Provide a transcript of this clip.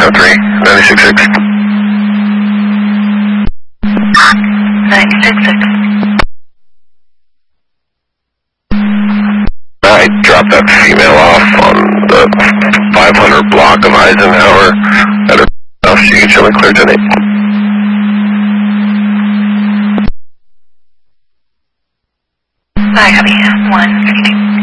603, 96.6. 96.6. I dropped that female off on the 500 block of Eisenhower at her house. She can show me clear tonight. I copy. 152.